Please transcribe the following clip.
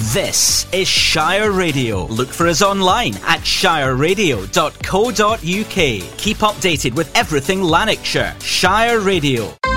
This is Shire Radio. Look for us online at shireradio.co.uk. Keep updated with everything Lanarkshire. Shire Radio.